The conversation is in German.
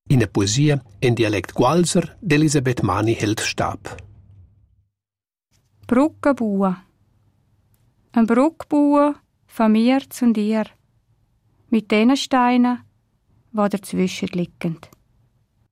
In der Poesia in Dialekt Gualser d'Elisabeth Mani hält Stab. Brücke bauen. Ein Brücke bauen von mir zu dir. Mit den Steinen, die dazwischen liegen.